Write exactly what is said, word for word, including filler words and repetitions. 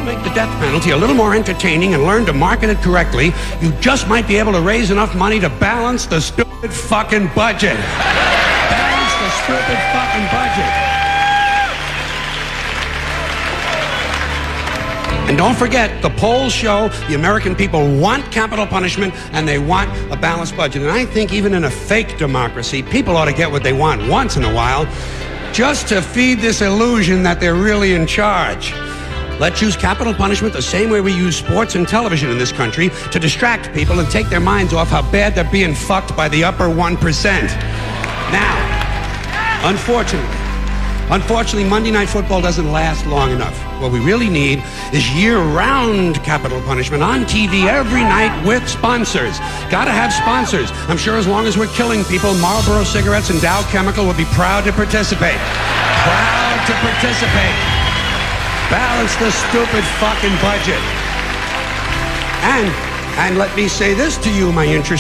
make the death penalty a little more entertaining and learn to market it correctly, you just might be able to raise enough money to balance the stupid fucking budget. Balance the stupid fucking budget. And don't forget, the polls show the American people want capital punishment and they want a balanced budget. And I think even in a fake democracy, people ought to get what they want once in a while, just to feed this illusion that they're really in charge. Let's use capital punishment the same way we use sports and television in this country to distract people and take their minds off how bad they're being fucked by the upper one percent. Now, unfortunately, Unfortunately, Monday Night Football doesn't last long enough. What we really need is year-round capital punishment on T V every night with sponsors. Gotta have sponsors. I'm sure as long as we're killing people, Marlboro Cigarettes and Dow Chemical will be proud to participate. Proud to participate. Balance the stupid fucking budget. And, and let me say this to you, my interesting